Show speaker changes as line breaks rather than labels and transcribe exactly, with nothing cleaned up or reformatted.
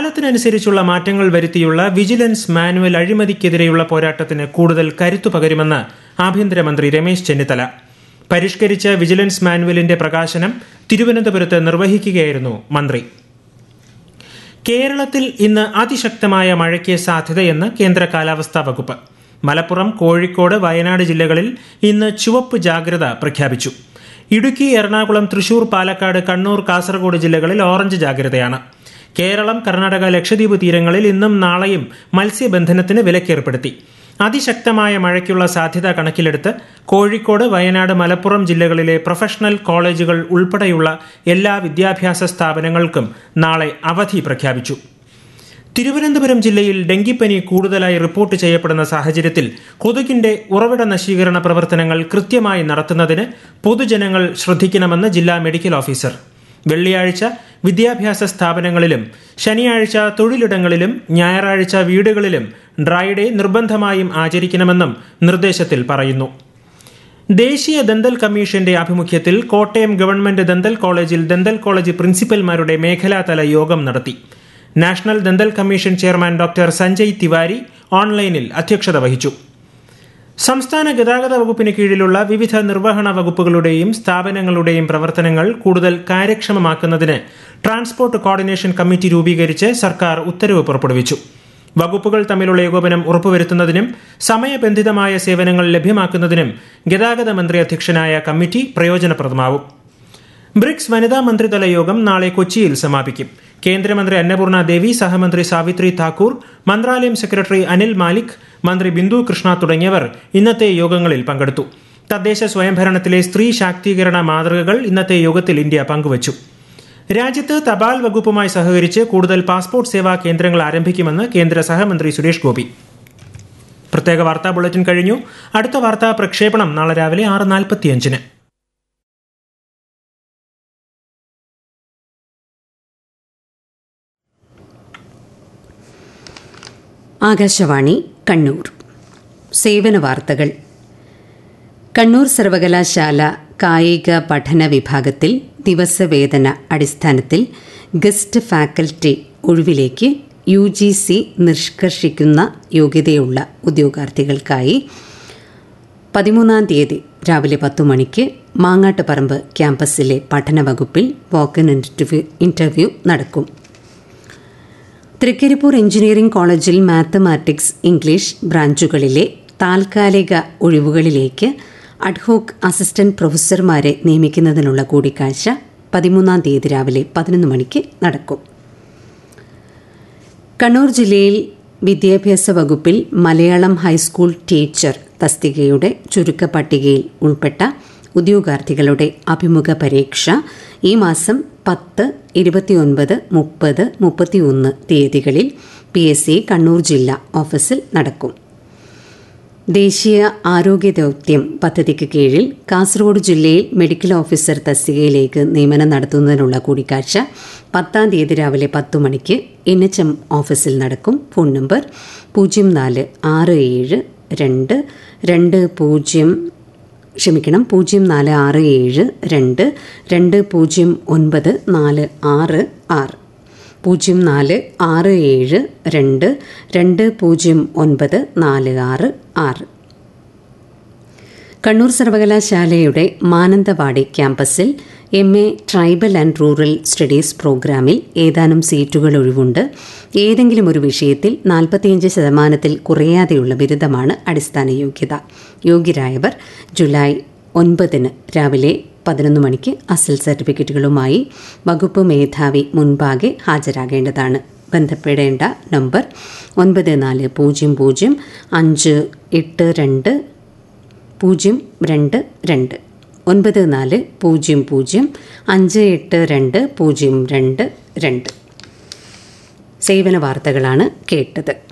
കാലത്തിനനുസരിച്ചുള്ള മാറ്റങ്ങൾ വരുത്തിയുള്ള vigilance manual അഴിമതിക്കെതിരെയുള്ള പോരാട്ടത്തിന് കൂടുതൽ കരുത്തു പകരുമെന്ന് ആഭ്യന്തരമന്ത്രി രമേശ് ചെന്നിത്തല. പരിഷ്കരിച്ച വിജിലൻസ് മാനുവലിന്റെ പ്രകാശനം തിരുവനന്തപുരത്ത് നിർവഹിക്കുകയായിരുന്നു മന്ത്രി. കേരളത്തിൽ ഇന്ന് അതിശക്തമായ മഴയ്ക്ക് സാധ്യതയെന്ന് കേന്ദ്ര കാലാവസ്ഥാ വകുപ്പ്. മലപ്പുറം, കോഴിക്കോട്, വയനാട് ജില്ലകളിൽ ഇന്ന് ചുവപ്പ് ജാഗ്രത പ്രഖ്യാപിച്ചു. ഇടുക്കി, എറണാകുളം, തൃശൂർ, പാലക്കാട്, കണ്ണൂർ, കാസർഗോഡ് ജില്ലകളിൽ ഓറഞ്ച് ജാഗ്രതയാണ്. കേരളം, കർണാടക, ലക്ഷദ്വീപ് തീരങ്ങളിൽ ഇന്നും നാളെയും മത്സ്യബന്ധനത്തിന് വിലക്കേർപ്പെടുത്തി. അതിശക്തമായ മഴയ്ക്കുള്ള സാധ്യത കണക്കിലെടുത്ത് കോഴിക്കോട്, വയനാട്, മലപ്പുറം ജില്ലകളിലെ പ്രൊഫഷണൽ കോളേജുകൾ ഉൾപ്പെടെയുള്ള എല്ലാ വിദ്യാഭ്യാസ സ്ഥാപനങ്ങൾക്കും നാളെ അവധി പ്രഖ്യാപിച്ചു. തിരുവനന്തപുരം ജില്ലയിൽ ഡെങ്കിപ്പനി കൂടുതലായി റിപ്പോർട്ട് ചെയ്യപ്പെടുന്ന സാഹചര്യത്തിൽ കൊതുകിന്റെ ഉറവിട നശീകരണ പ്രവർത്തനങ്ങൾ കൃത്യമായി നടത്തുന്നതിന് പൊതുജനങ്ങൾ ശ്രദ്ധിക്കണമെന്ന് ജില്ലാ മെഡിക്കൽ ഓഫീസർ. വെള്ളിയാഴ്ച വിദ്യാഭ്യാസ സ്ഥാപനങ്ങളിലും ശനിയാഴ്ച തൊഴിലിടങ്ങളിലും ഞായറാഴ്ച വീടുകളിലും ഡ്രൈ ഡേ നിർബന്ധമായും ആചരിക്കണമെന്നും നിർദ്ദേശത്തിൽ പറയുന്നു. ദേശീയ ദന്തൽ കമ്മീഷന്റെ ആഭിമുഖ്യത്തിൽ കോട്ടയം ഗവൺമെന്റ് ദന്തൽ കോളേജിൽ ദന്തൽ കോളേജ് പ്രിൻസിപ്പൽമാരുടെ മേഖലാതല യോഗം നടത്തി. National dental commission chairman doctor Sanjay Tiwari ഓൺലൈനിൽ അധ്യക്ഷത വഹിച്ചു. സംസ്ഥാന ഗതാഗത വകുപ്പിന് കീഴിലുള്ള വിവിധ നിർവഹണ വകുപ്പുകളുടെയും സ്ഥാപനങ്ങളുടെയും പ്രവർത്തനങ്ങൾ കൂടുതൽ കാര്യക്ഷമമാക്കുന്നതിന് ട്രാൻസ്പോർട്ട് കോർഡിനേഷൻ കമ്മിറ്റി രൂപീകരിച്ച് സർക്കാർ ഉത്തരവ് പുറപ്പെടുവിച്ചു. വകുപ്പുകൾ തമ്മിലുള്ള ഏകോപനം ഉറപ്പുവരുത്തുന്നതിനും സമയബന്ധിതമായ സേവനങ്ങൾ ലഭ്യമാക്കുന്നതിനും ഗതാഗത മന്ത്രി അധ്യക്ഷനായ കമ്മിറ്റി പ്രയോജനപ്രദമാവും. ബ്രിക്സ് വനിതാ മന്ത്രിതല യോഗം നാളെ കൊച്ചിയിൽ സമാപിക്കും. കേന്ദ്രമന്ത്രി അന്നപൂർണ ദേവി, സഹമന്ത്രി സാവിത്രി താക്കൂർ, മന്ത്രാലയം സെക്രട്ടറി അനിൽ മാലിക്, മന്ത്രി ബിന്ദു കൃഷ്ണ തുടങ്ങിയവർ ഇന്നത്തെ യോഗങ്ങളിൽ പങ്കെടുത്തു. തദ്ദേശ സ്വയംഭരണത്തിലെ സ്ത്രീ ശാക്തീകരണ മാതൃകകൾ ഇന്നത്തെ യോഗത്തിൽ ഇന്ത്യ പങ്കുവച്ചു. രാജ്യത്ത് തപാൽ വകുപ്പുമായി സഹകരിച്ച് കൂടുതൽ പാസ്പോർട്ട് സേവാ കേന്ദ്രങ്ങൾ ആരംഭിക്കുമെന്ന് കേന്ദ്ര സഹമന്ത്രി സുരേഷ് ഗോപി. പ്രത്യേക വാർത്താ ബുള്ളറ്റിൻ കഴിഞ്ഞു. അടുത്ത വാർത്താ പ്രക്ഷേപണം നാളെ രാവിലെ ആറ് നാൽപ്പത്തിയഞ്ചിന്.
ആകാശവാണി കണ്ണൂർ. സേവന വാർത്തകൾ. കണ്ണൂർ സർവകലാശാല കായിക പഠന വിഭാഗത്തിൽ ദിവസവേതന അടിസ്ഥാനത്തിൽ guest faculty ഒഴിവിലേക്ക് U G C നിഷ്കർഷിക്കുന്ന യോഗ്യതയുള്ള ഉദ്യോഗാർത്ഥികൾക്കായി പതിമൂന്നാം തീയതി രാവിലെ പത്തു മണിക്ക് മാങ്ങാട്ടുപറമ്പ് ക്യാമ്പസിലെ പഠന വകുപ്പിൽ വാക്ക്-ഇൻ ഇന്റർവ്യൂ നടക്കും. തൃക്കരിപ്പൂർ എഞ്ചിനീയറിംഗ് കോളേജിൽ മാത്തമാറ്റിക്സ്, ഇംഗ്ലീഷ് ബ്രാഞ്ചുകളിലെ താൽക്കാലിക ഒഴിവുകളിലേക്ക് അഡ്ഹോക്ക് അസിസ്റ്റന്റ് പ്രൊഫസർമാരെ നിയമിക്കുന്നതിനുള്ള കൂടിക്കാഴ്ച പതിമൂന്നാം തീയതി രാവിലെ പതിനൊന്ന് മണിക്ക് നടക്കും. കണ്ണൂർ ജില്ലയിൽ വിദ്യാഭ്യാസ വകുപ്പിൽ മലയാളം ഹൈസ്കൂൾ ടീച്ചർ തസ്തികയുടെ ചുരുക്കപ്പട്ടികയിൽ ഉൾപ്പെട്ട ഉദ്യോഗാർത്ഥികളുടെ അഭിമുഖ പരീക്ഷ ഈ മാസം പത്ത്, ഇരുപത്തിയൊൻപത്, മുപ്പത്, മുപ്പത്തിയൊന്ന് തീയതികളിൽ പി എസ് സി കണ്ണൂർ ജില്ലാ ഓഫീസിൽ നടക്കും. ദേശീയ ആരോഗ്യ ദൗത്യം പദ്ധതിക്ക് കീഴിൽ കാസർഗോഡ് ജില്ലയിൽ മെഡിക്കൽ ഓഫീസർ തസ്തികയിലേക്ക് നിയമനം നടത്തുന്നതിനുള്ള കൂടിക്കാഴ്ച പത്താം തീയതി രാവിലെ പത്തു മണിക്ക് എൻ എച്ച് എം ഓഫീസിൽ നടക്കും. ഫോൺ നമ്പർ പൂജ്യം നാല് ആറ് ഏഴ് രണ്ട് രണ്ട് പൂജ്യം ക്ഷമിക്കണം പൂജ്യം നാല് ആറ് ഏഴ് രണ്ട് രണ്ട് പൂജ്യം ഒൻപത് നാല് ആറ് ആറ് പൂജ്യം നാല് ആറ് ഏഴ് രണ്ട് രണ്ട് പൂജ്യം ഒൻപത് നാല് ആറ് ആറ്. കണ്ണൂർ സർവകലാശാലയുടെ മാനന്തവാടി ക്യാമ്പസിൽ M A tribal and rural studies പ്രോഗ്രാമിൽ ഏതാനും സീറ്റുകൾ ഒഴിവുണ്ട്. ഏതെങ്കിലും ഒരു വിഷയത്തിൽ നാൽപ്പത്തിയഞ്ച് ശതമാനത്തിൽ കുറയാതെയുള്ള ബിരുദമാണ് അടിസ്ഥാന യോഗ്യത. യോഗ്യരായവർ ജൂലൈ ഒൻപതിന് രാവിലെ പതിനൊന്ന് മണിക്ക് അസൽ സർട്ടിഫിക്കറ്റുകളുമായി വകുപ്പ് മേധാവി മുൻപാകെ ഹാജരാകേണ്ടതാണ്. ബന്ധപ്പെടേണ്ട നമ്പർ ഒൻപത് നാല് പൂജ്യം പൂജ്യം അഞ്ച് എട്ട് രണ്ട് പൂജ്യം രണ്ട് രണ്ട് ഒൻപത് നാല് പൂജ്യം പൂജ്യം അഞ്ച് എട്ട് രണ്ട് പൂജ്യം രണ്ട് രണ്ട്. സേവന വാർത്തകളാണ് കേട്ടത്.